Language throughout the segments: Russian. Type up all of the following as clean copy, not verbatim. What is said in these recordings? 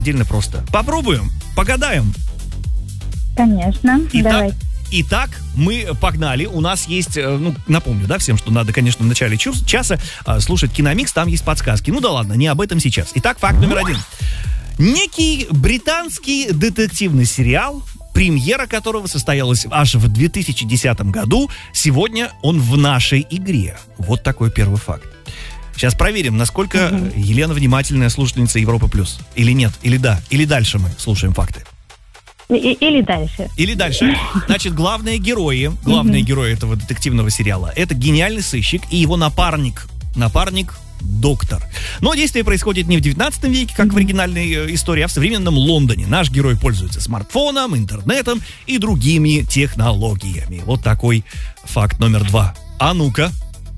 отдельно просто. Попробуем, погадаем. Конечно, давай. Итак, мы погнали. У нас есть, напомню, да, всем, что надо, конечно, в начале часа слушать Киномикс, там есть подсказки. Ну да ладно, не об этом сейчас. Итак, факт номер 1. Некий британский детективный сериал, премьера которого состоялась аж в 2010 году, сегодня он в нашей игре. Вот такой первый факт. Сейчас проверим, насколько Елена внимательная слушательница Европы Плюс. Или нет, или да, или дальше мы слушаем факты. Или дальше. Или дальше. Значит, главные герои этого детективного сериала — это гениальный сыщик и его напарник доктор. Но действие происходит не в 19 веке, как в оригинальной истории, а в современном Лондоне. Наш герой пользуется смартфоном, интернетом и другими технологиями. Вот такой факт номер 2. А ну-ка.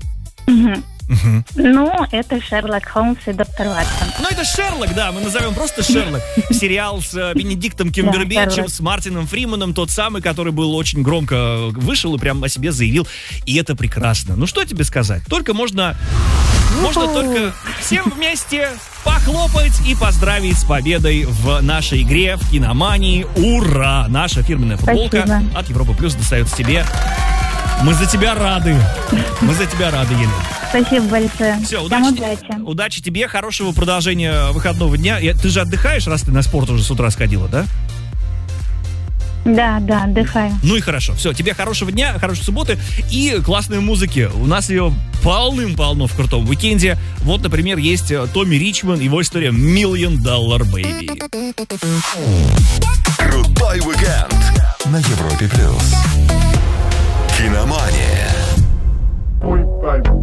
Ну, это Шерлок Холмс и доктор Ватсон. Ну, это Шерлок, да, мы назовем просто Шерлок. Сериал с Бенедиктом Камбербэтчем, с Мартином Фриманом, тот самый, который был очень громко вышел и прям о себе заявил. И это прекрасно. Ну, что тебе сказать? Можно только всем вместе похлопать и поздравить с победой в нашей игре в Киномании. Ура! Наша фирменная футболка от Европы Плюс достается тебе. Мы за тебя рады, Елена. Спасибо большое. Все, удачи тебе, хорошего продолжения выходного дня. Ты же отдыхаешь, раз ты на спорт уже с утра сходила, да? Да, отдыхаю. Ну и хорошо. Все, тебе хорошего дня, хорошей субботы и классной музыки. У нас ее полным-полно в крутом уикенде. Вот, например, есть Томми Ричман, его история $1 Million Baby. Крутой уикенд на Европе Плюс. Киномания.